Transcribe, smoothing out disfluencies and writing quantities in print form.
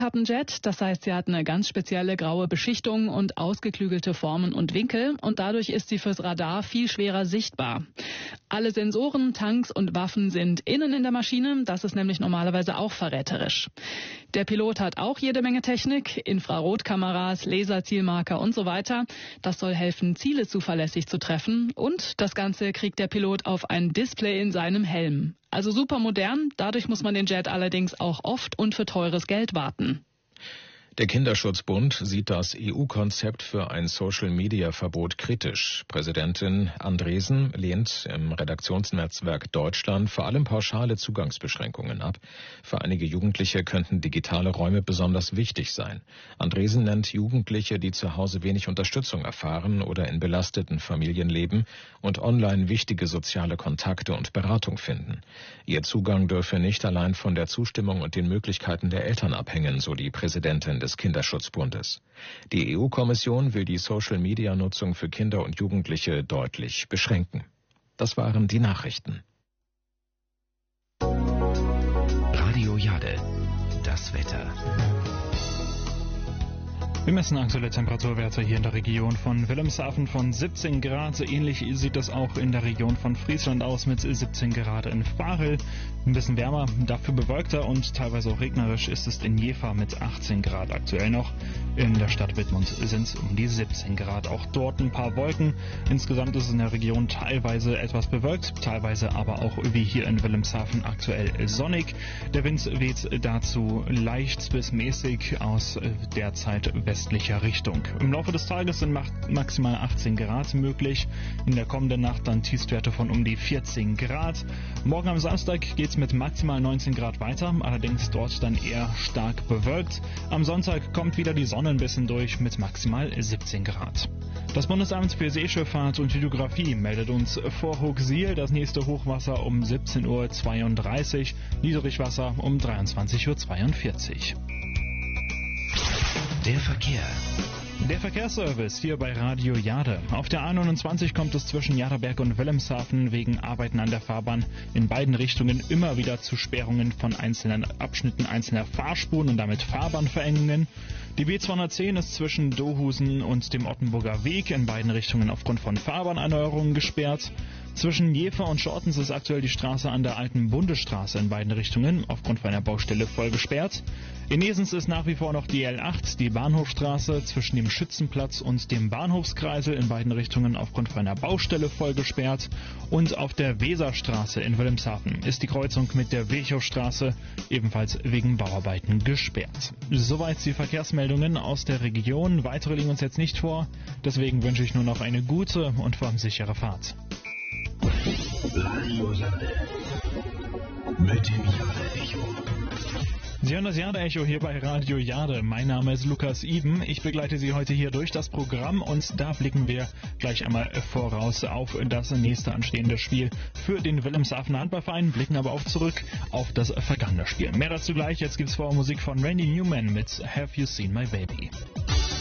Hat einen Jet, das heißt, sie hat eine ganz spezielle graue Beschichtung und ausgeklügelte Formen und Winkel und dadurch ist sie fürs Radar viel schwerer sichtbar. Alle Sensoren, Tanks und Waffen sind innen in der Maschine, das ist nämlich normalerweise auch verräterisch. Der Pilot hat auch jede Menge Technik, Infrarotkameras, Laserzielmarker und so weiter. Das soll helfen, Ziele zuverlässig zu treffen und das Ganze kriegt der Pilot auf ein Display in seinem Helm. Also super modern, dadurch muss man den Jet allerdings auch oft und für teures Geld warten. Der Kinderschutzbund sieht das EU-Konzept für ein Social-Media-Verbot kritisch. Präsidentin Andresen lehnt im Redaktionsnetzwerk Deutschland vor allem pauschale Zugangsbeschränkungen ab. Für einige Jugendliche könnten digitale Räume besonders wichtig sein. Andresen nennt Jugendliche, die zu Hause wenig Unterstützung erfahren oder in belasteten Familien leben und online wichtige soziale Kontakte und Beratung finden. Ihr Zugang dürfe nicht allein von der Zustimmung und den Möglichkeiten der Eltern abhängen, so die Präsidentin des Kinderschutzbundes. Die EU-Kommission will die Social-Media-Nutzung für Kinder und Jugendliche deutlich beschränken. Das waren die Nachrichten. Radio Jade, das Wetter. Wir messen aktuelle Temperaturwerte hier in der Region von Wilhelmshaven von 17 Grad. Ähnlich sieht es auch in der Region von Friesland aus mit 17 Grad in Varel. Ein bisschen wärmer, dafür bewölkter und teilweise auch regnerisch ist es in Jever mit 18 Grad aktuell noch. In der Stadt Wittmund sind es um die 17 Grad. Auch dort ein paar Wolken. Insgesamt ist es in der Region teilweise etwas bewölkt, teilweise aber auch wie hier in Wilhelmshaven aktuell sonnig. Der Wind weht dazu leicht bis mäßig aus derzeit westlicher Richtung. Im Laufe des Tages sind maximal 18 Grad möglich. In der kommenden Nacht dann Tiefstwerte von um die 14 Grad. Morgen am Samstag geht es mit maximal 19 Grad weiter, allerdings dort dann eher stark bewölkt. Am Sonntag kommt wieder die Sonne ein bisschen durch mit maximal 17 Grad. Das Bundesamt für Seeschifffahrt und Hydrographie meldet uns vor Hochsiel das nächste Hochwasser um 17:32 Uhr, Niedrigwasser um 23:42 Uhr. Der Verkehr. Der Verkehrsservice hier bei Radio Jade. Auf der A29 kommt es zwischen Jaderberg und Wilhelmshaven wegen Arbeiten an der Fahrbahn in beiden Richtungen immer wieder zu Sperrungen von einzelnen Abschnitten einzelner Fahrspuren und damit Fahrbahnverengungen. Die B210 ist zwischen Dohusen und dem Ottenburger Weg in beiden Richtungen aufgrund von Fahrbahnerneuerungen gesperrt. Zwischen Jever und Schortens ist aktuell die Straße an der alten Bundesstraße in beiden Richtungen aufgrund von einer Baustelle voll gesperrt. In Esens ist nach wie vor noch die L8, die Bahnhofstraße zwischen dem Schützenplatz und dem Bahnhofskreisel in beiden Richtungen aufgrund von einer Baustelle voll gesperrt. Und auf der Weserstraße in Wilhelmshaven ist die Kreuzung mit der Virchowstraße ebenfalls wegen Bauarbeiten gesperrt. Soweit die Verkehrsmeldungen aus der Region. Weitere liegen uns jetzt nicht vor. Deswegen wünsche ich nur noch eine gute und vor allem sichere Fahrt. Radio Jade mit dem Jade-Echo. Sie hören das Jade-Echo hier bei Radio Jade. Mein Name ist Lukas Iben. Ich begleite Sie heute hier durch das Programm und da blicken wir gleich einmal voraus auf das nächste anstehende Spiel für den Wilhelmshavener Handballverein, blicken aber auch zurück auf das vergangene Spiel. Mehr dazu gleich. Jetzt gibt's vorher Musik von Randy Newman mit Have You Seen My Baby?